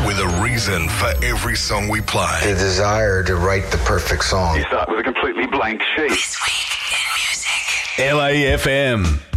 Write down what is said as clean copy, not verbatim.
with a reason for every song we play. The desire to write the perfect song. You start with a completely blank sheet. This week in music. LAFM.